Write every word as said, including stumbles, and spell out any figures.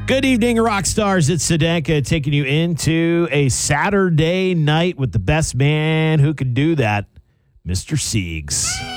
Good evening, rock stars. It's Sedenka taking you into a Saturday night with the best man who could do that, Mister Siegs.